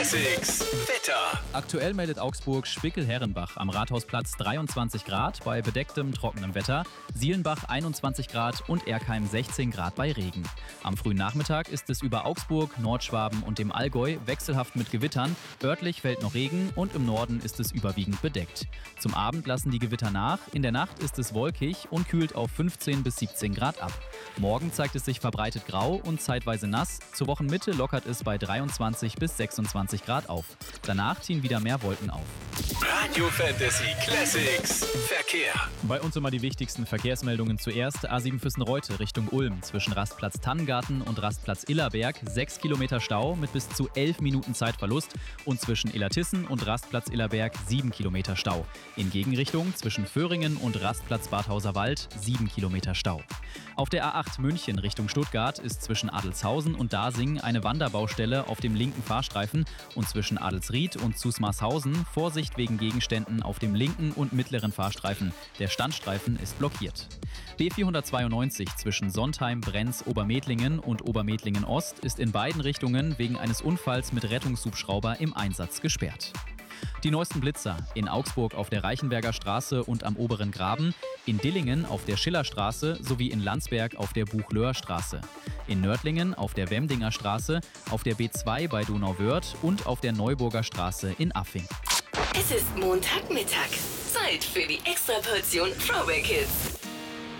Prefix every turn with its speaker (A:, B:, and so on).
A: Classics Wetter.
B: Aktuell meldet Augsburg Spickel-Herrenbach am Rathausplatz 23 Grad bei bedecktem, trockenem Wetter, Sielenbach 21 Grad und Erkheim 16 Grad bei Regen. Am frühen Nachmittag ist es über Augsburg, Nordschwaben und dem Allgäu wechselhaft mit Gewittern, örtlich fällt noch Regen und im Norden ist es überwiegend bedeckt. Zum Abend lassen die Gewitter nach, in der Nacht ist es wolkig und kühlt auf 15 bis 17 Grad ab. Morgen zeigt es sich verbreitet grau und zeitweise nass, zur Wochenmitte lockert es bei 23 bis 26 Grad auf. Danach ziehen wieder mehr Wolken auf.
A: Radio Fantasy Classics Verkehr.
B: Bei uns immer die wichtigsten Verkehrsmeldungen zuerst. A7 Füssen-Reute Richtung Ulm zwischen Rastplatz Tannengarten und Rastplatz Illerberg 6 Kilometer Stau mit bis zu 11 Minuten Zeitverlust und zwischen Illertissen und Rastplatz Illerberg 7 Kilometer Stau. In Gegenrichtung zwischen Föhringen und Rastplatz Badhauser Wald 7 Kilometer Stau. Auf der A8 München Richtung Stuttgart ist zwischen Adelzhausen und Dasing eine Wanderbaustelle auf dem linken Fahrstreifen und zwischen Adelsried und Zusmarshausen Vorsicht wegen Gegenständen auf dem linken und mittleren Fahrstreifen. Der Standstreifen ist blockiert. B492 zwischen Sontheim, Brenz, Obermedlingen und Obermedlingen Ost ist in beiden Richtungen wegen eines Unfalls mit Rettungshubschrauber im Einsatz gesperrt. Die neuesten Blitzer in Augsburg auf der Reichenberger Straße und am Oberen Graben, in Dillingen auf der Schillerstraße sowie in Landsberg auf der Buchlöhr Straße. In Nördlingen auf der Wemdinger Straße, auf der B2 bei Donauwörth und auf der Neuburger Straße in Affing.
C: Es ist Montagmittag. Zeit für die Extraportion Throwback Hits.